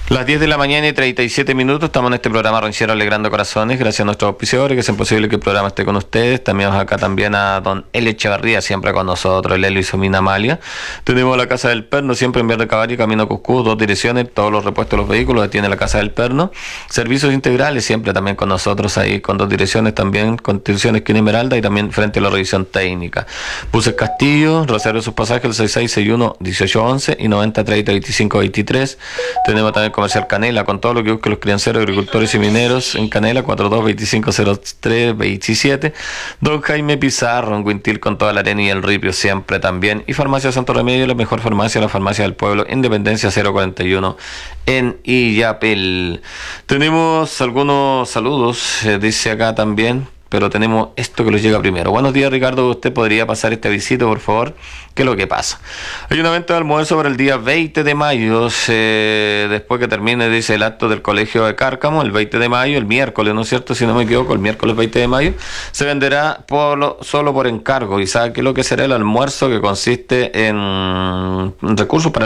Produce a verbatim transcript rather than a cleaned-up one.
Las diez de la mañana y treinta y siete minutos, estamos en este programa Ranchero Alegrando Corazones, gracias a nuestros auspiciadores que hacen posible que el programa esté con ustedes. Tenemos acá también a don Elio Echevarría, siempre con nosotros, el Elio y su mina Amalia. Tenemos la Casa del Perno, siempre en Verde Caballo, camino a Cuscú, dos direcciones, todos los repuestos de los vehículos que tiene la Casa del Perno. Servicios integrales, siempre también con nosotros ahí, con dos direcciones también, Constitución Esquina Esmeralda y también frente a la revisión técnica. Buses Castillo, reserve sus pasajes el seis seis seis uno, dieciocho once y noventa treinta veinticinco veintitrés. Tenemos también Comercial Canela, con todo lo que buscan los crianceros, agricultores y mineros en Canela, cuarenta y dos veinticinco cero tres veintisiete. Don Jaime Pizarro en Guintil, con toda la arena y el ripio siempre también. Y Farmacia Santo Remedio, la mejor farmacia, la farmacia del pueblo, Independencia cero cuarenta y uno en Illapel. Tenemos algunos saludos, eh, dice acá también, pero tenemos esto que nos llega primero. Buenos días, Ricardo, ¿usted podría pasar este avisito, por favor? ¿Qué es lo que pasa? Hay un evento de almuerzo para el día veinte de mayo, eh, después que termine, dice, el acto del Colegio de Cárcamo, el veinte de mayo, el miércoles, ¿no es cierto? Si no me equivoco, el miércoles veinte de mayo, se venderá por lo, solo por encargo. ¿Y sabe qué es lo que será el almuerzo? Que consiste en recursos para